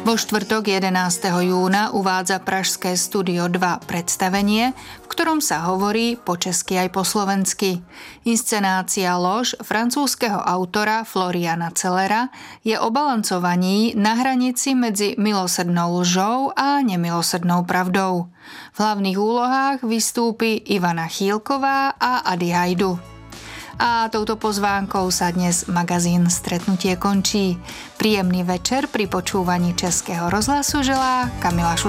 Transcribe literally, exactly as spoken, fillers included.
Vo štvrtok jedenásteho júna uvádza Pražské Studio dva predstavenie, v ktorom sa hovorí po česky aj po slovensky. Inscenácia Lož francúzskeho autora Floriana Cellera je o balancovaní na hranici medzi milosrdnou lžou a nemilosrdnou pravdou. V hlavných úlohách vystúpi Ivana Chýlková a Ady Hajdu. A touto pozvánkou sa dnes magazín Stretnutie končí. Príjemný večer pri počúvaní Českého rozhlasu želá Kamila Šušková.